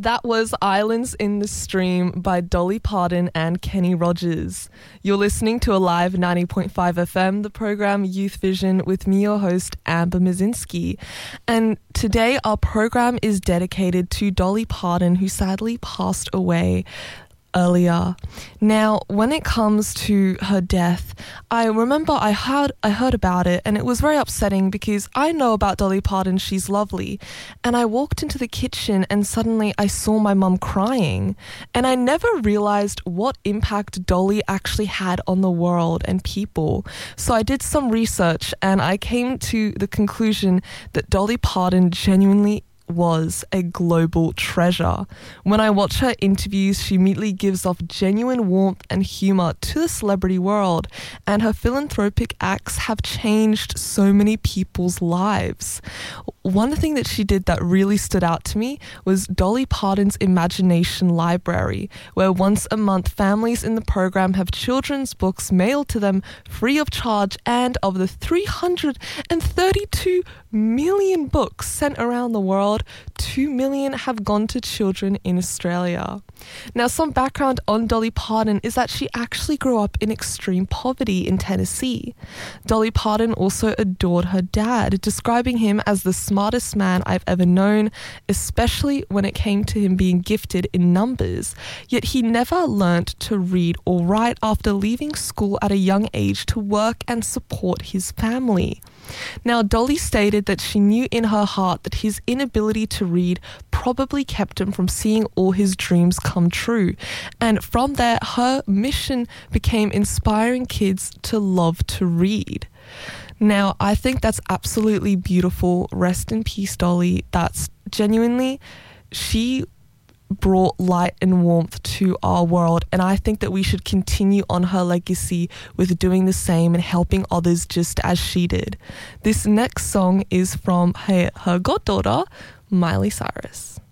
That was Islands in the Stream by Dolly Parton and Kenny Rogers. You're listening to Alive 90.5 FM, the program Youth Vision, with me, your host, Amber Mazinski. And today our program is dedicated to Dolly Parton, who sadly passed away earlier. Now, when it comes to her death, I remember I heard about it, and it was very upsetting because I know about Dolly Parton, she's lovely, and I walked into the kitchen and suddenly I saw my mum crying, and I never realized what impact Dolly actually had on the world and people. So I did some research and I came to the conclusion that Dolly Parton genuinely was a global treasure. When I watch her interviews, she immediately gives off genuine warmth and humor to the celebrity world, and her philanthropic acts have changed so many people's lives. One thing that she did that really stood out to me was Dolly Parton's Imagination Library, where once a month families in the program have children's books mailed to them free of charge, and of the 332 million books sent around the world, 2 million have gone to children in Australia. Now, some background on Dolly Parton is that she actually grew up in extreme poverty in Tennessee. Dolly Parton also adored her dad, describing him as the smartest man I've ever known, especially when it came to him being gifted in numbers. Yet he never learnt to read or write after leaving school at a young age to work and support his family. Now, Dolly stated that she knew in her heart that his inability to read probably kept him from seeing all his dreams come true. And from there, her mission became inspiring kids to love to read. Now, I think that's absolutely beautiful. Rest in peace, Dolly. That's genuinely, she brought light and warmth to our world, and I think that we should continue on her legacy with doing the same and helping others just as she did. This next song is from her goddaughter, Miley Cyrus.